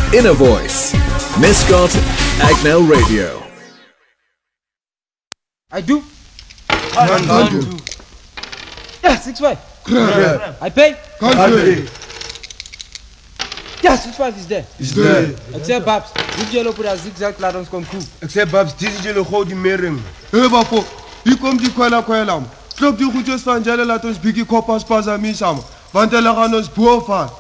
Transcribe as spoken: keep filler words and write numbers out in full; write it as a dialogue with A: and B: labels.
A: Inner Voice. Mascot Agnel Radio.
B: I do.
C: One, one, two.
B: Yeah, six five.
C: Crap.
B: I pay.
C: Country.
B: Yeah, six five is there.
C: Is there.
B: Except Babs. Dit jullie op dat zigzag laat ons komen koe.
C: Except Babs, dit is jullie gouden mering. Hé, bafo. Hier komt die kwela kwela. Klop die goedjes van jullie laat ons biggie koppers pas aan mij samen. Want jullie gaan ons boven.